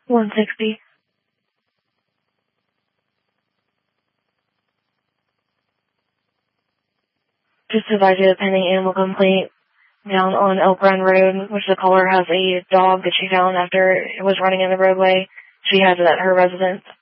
160. Just advise you a pending animal complaint down on Elk Run Road, which the caller has a dog that she found after it was running in the roadway. She has it at her residence.